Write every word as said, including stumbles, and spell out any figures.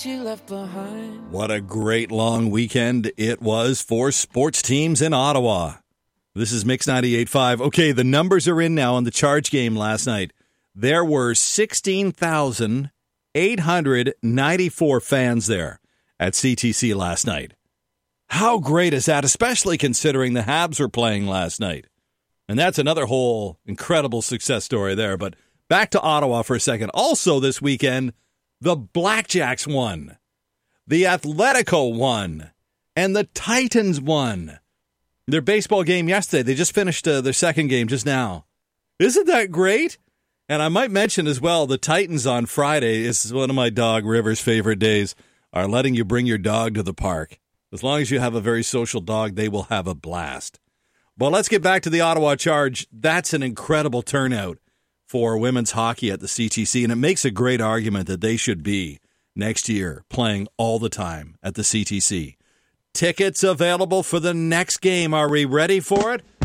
you left behind. What a great long weekend it was for sports teams in Ottawa. This is Mix ninety-eight point five. Okay, the numbers are in now on the Charge game last night. There were sixteen thousand eight hundred ninety-four fans there at C T C last night. How great is that, especially considering the Habs were playing last night? And that's another whole incredible success story there. But back to Ottawa for a second. Also this weekend, the Blackjacks won. The Atletico won. And the Titans won. Their baseball game yesterday, they just finished uh, their second game just now. Isn't that great? And I might mention as well, the Titans on Friday is one of my dog River's favorite days, are letting you bring your dog to the park. As long as you have a very social dog, they will have a blast. Well, let's get back to the Ottawa Charge. That's an incredible turnout for women's hockey at the C T C, and it makes a great argument that they should be next year playing all the time at the C T C. Tickets available for the next game. Are we ready for it?